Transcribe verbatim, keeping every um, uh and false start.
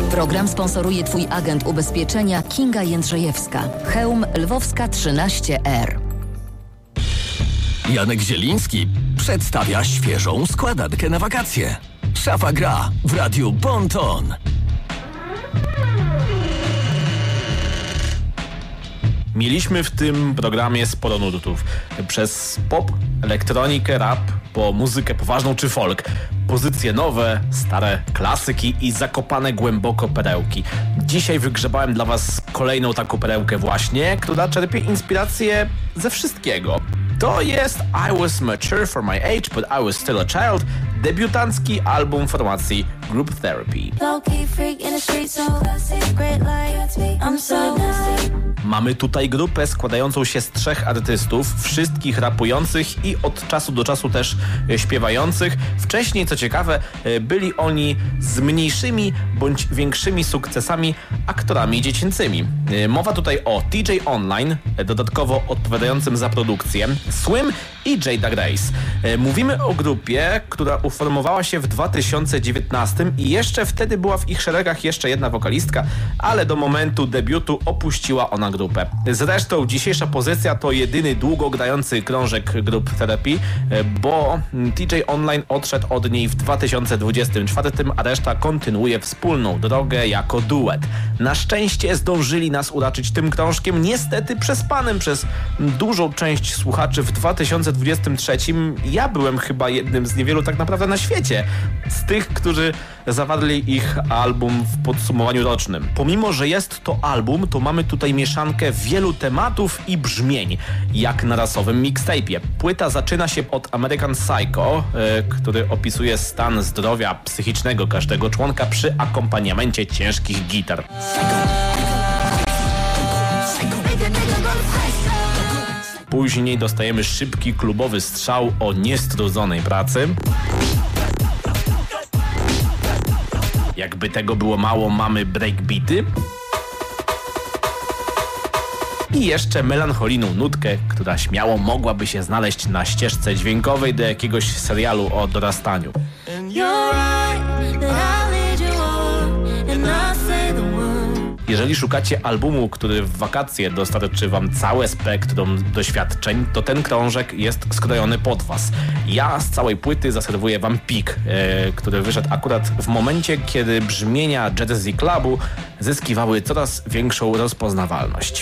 Program sponsoruje Twój agent ubezpieczenia Kinga Jędrzejewska. Chełm Lwowska trzynaście R. Janek Zieliński przedstawia świeżą składankę na wakacje. Szafa gra w radiu Bon Ton. Mieliśmy w tym programie sporo nurtów. Przez pop, elektronikę, rap, po muzykę poważną czy folk. Pozycje nowe, stare klasyki i zakopane głęboko perełki. Dzisiaj wygrzebałem dla Was kolejną taką perełkę właśnie, która czerpie inspirację ze wszystkiego. To jest I Was Mature for My Age, but I Was Still a Child, debiutancki album formacji Group Therapy. Mamy tutaj grupę składającą się z trzech artystów, wszystkich rapujących i od czasu do czasu też śpiewających. Wcześniej, co ciekawe, byli oni z mniejszymi bądź większymi sukcesami aktorami dziecięcymi. Mowa tutaj o T J Online, dodatkowo odpowiadającym za produkcję, Swim i Jada Grace. Mówimy o grupie, która uformowała się w dwa tysiące dziewiętnastym i jeszcze wtedy była w ich szeregach jeszcze jedna wokalistka, ale do momentu debiutu opuściła ona grupę. Zresztą dzisiejsza pozycja to jedyny długo grający krążek Group Therapy, bo T J Online odszedł od niej w dwa tysiące dwudziestym czwartym, a reszta kontynuuje wspólną drogę jako duet. Na szczęście zdążyli nas uraczyć tym krążkiem, niestety przespanym przez dużą część słuchaczy w dwa tysiące dwudziestym trzecim. Ja byłem chyba jednym z niewielu tak naprawdę na świecie z tych, którzy zawarli ich album w podsumowaniu rocznym. Pomimo, że jest to album, to mamy tutaj mieszankę wielu tematów i brzmień, jak na rasowym mixtape'ie. Płyta zaczyna się od American Psycho, yy, który opisuje stan zdrowia psychicznego każdego członka przy akompaniamencie ciężkich gitar. Później dostajemy szybki klubowy strzał o niestrudzonej pracy. Jakby tego było mało, mamy breakbeaty. I jeszcze melancholijną nutkę, która śmiało mogłaby się znaleźć na ścieżce dźwiękowej do jakiegoś serialu o dorastaniu. Jeżeli szukacie albumu, który w wakacje dostarczy Wam całe spektrum doświadczeń, to ten krążek jest skrojony pod Was. Ja z całej płyty zaserwuję Wam pik, yy, który wyszedł akurat w momencie, kiedy brzmienia Jazzy Clubu zyskiwały coraz większą rozpoznawalność.